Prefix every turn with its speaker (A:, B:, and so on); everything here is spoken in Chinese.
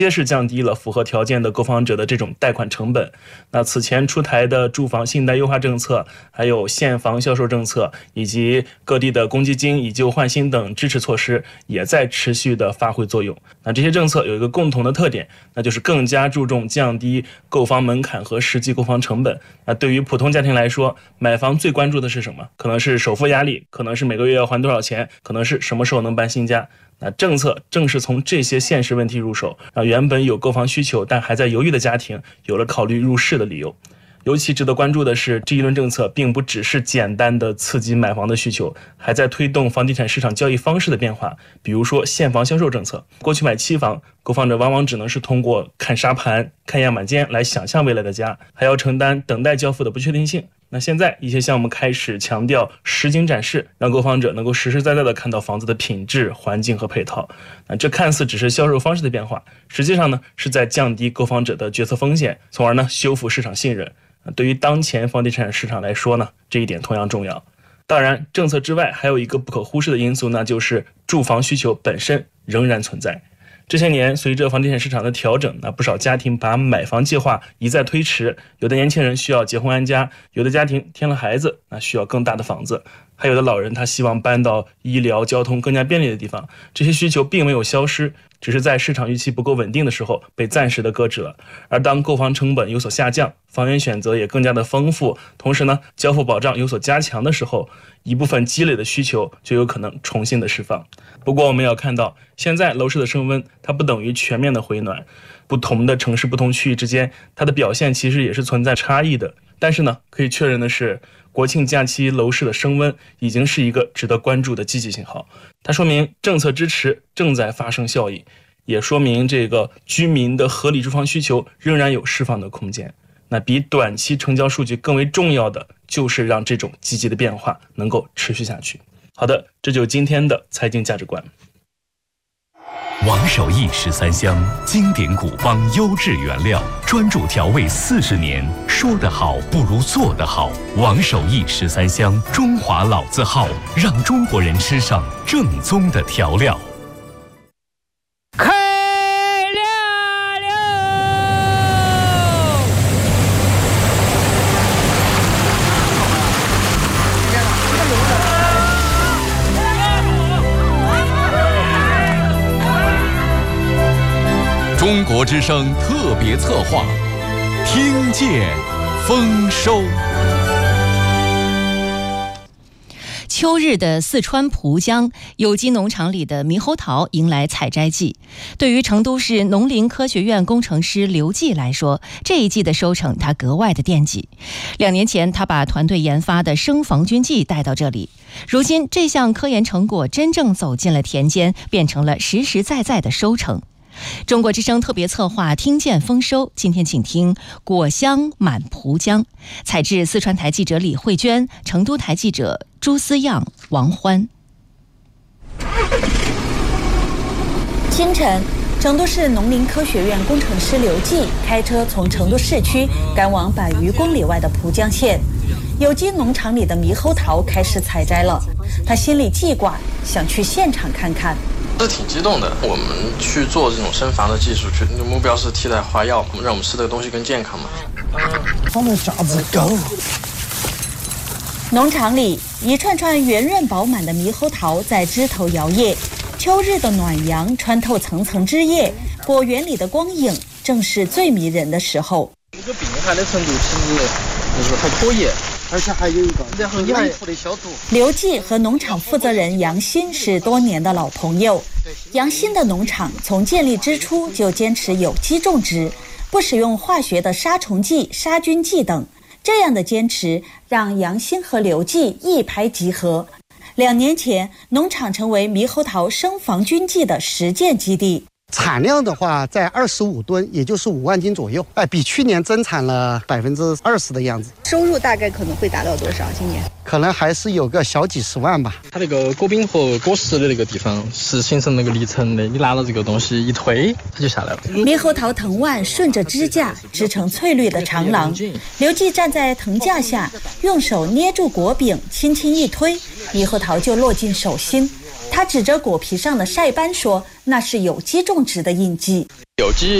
A: 皆是降低了符合条件的购房者的这种贷款成本。那此前出台的住房信贷优化政策，还有现房销售政策，以及各地的公积金以旧换新等支持措施，也在持续的发挥作用。那这些政策有一个共同的特点，那就是更加注重降低购房门槛和实际购房成本。那对于普通家庭来说，买房最关注的是什么？可能是首付压力，可能是每个月要还多少钱，可能是什么时候能搬新家。那政策正是从这些现实问题入手，让原本有购房需求但还在犹豫的家庭有了考虑入市的理由。尤其值得关注的是，这一轮政策并不只是简单的刺激买房的需求，还在推动房地产市场交易方式的变化。比如说现房销售政策，过去买期房，购房者往往只能是通过看沙盘、看样板间来想象未来的家，还要承担等待交付的不确定性。那现在一些项目开始强调实景展示，让购房者能够实实在在的看到房子的品质、环境和配套。那这看似只是销售方式的变化，实际上呢是在降低购房者的决策风险，从而呢修复市场信任。对于当前房地产市场来说呢，这一点同样重要。当然，政策之外还有一个不可忽视的因素，那就是住房需求本身仍然存在。这些年，随着房地产市场的调整，那不少家庭把买房计划一再推迟。有的年轻人需要结婚安家，有的家庭添了孩子，那需要更大的房子，还有的老人他希望搬到医疗、交通更加便利的地方。这些需求并没有消失，只是在市场预期不够稳定的时候被暂时的搁置了。而当购房成本有所下降，房源选择也更加的丰富，同时呢，交付保障有所加强的时候，一部分积累的需求就有可能重新的释放。不过我们要看到，现在楼市的升温它不等于全面的回暖，不同的城市、不同区域之间，它的表现其实也是存在差异的。但是呢，可以确认的是，国庆假期楼市的升温已经是一个值得关注的积极信号。它说明政策支持正在发生效益，也说明这个居民的合理住房需求仍然有释放的空间。那比短期成交数据更为重要的，就是让这种积极的变化能够持续下去。好的，这就是今天的财经价值观。
B: 王守义13香，经典古方优质原料，专注调味40年，说得好不如做得好。王守义13香，中华老字号，让中国人吃上正宗的调料。中国之声特别策划，听见丰收。
C: 秋日的四川蒲江有机农场里的猕猴桃迎来采摘季，对于成都市农林科学院工程师刘继来说，这一季的收成他格外的惦记。2年前，他把团队研发的生防菌剂带到这里，如今这项科研成果真正走进了田间，变成了实实在在的收成。中国之声特别策划听见丰收，今天请听果香满蒲江，采自四川台记者李慧娟，成都台记者朱思样、王欢。
D: 清晨，成都市农林科学院工程师刘继开车从成都市区赶往100余公里外的蒲江县，有机农场里的猕猴桃开始采摘了，他心里记挂，想去现场看看。
E: 是挺激动的，我们去做这种生防的技术，目标是替代花药，让我们吃的东西更健康嘛。
F: 它的价值高。
D: 农场里一串串圆润饱满的猕猴桃在枝头摇曳，秋日的暖阳穿透层层枝叶，果园里的光影正是最迷人的时候。
E: 这个病害的程度其实就是还可以。
F: 而且还有一个
E: 内部的消毒。
D: 刘继和农场负责人杨鑫是多年的老朋友。杨鑫的农场从建立之初就坚持有机种植，不使用化学的杀虫剂、杀菌剂等。这样的坚持让杨鑫和刘继一拍即合。2年前，农场成为猕猴桃生防菌剂的实践基地。
F: 产量的话在25吨，也就是5万斤左右，比去年增产了20%的样子。
G: 收入大概可能会达到多少？今年
F: 可能还是有个小几十万吧。
E: 它那个果柄和果实的那个地方是形成那个离层的，你拿了这个东西一推，它就下来了。
D: 猕猴桃藤蔓顺着支架织成翠绿的长廊，刘继站在藤架下，用手捏住果柄，轻轻一推，猕猴桃就落进手心。 他指着果皮上的晒斑说：“那是有机种植的印记。”
E: 有机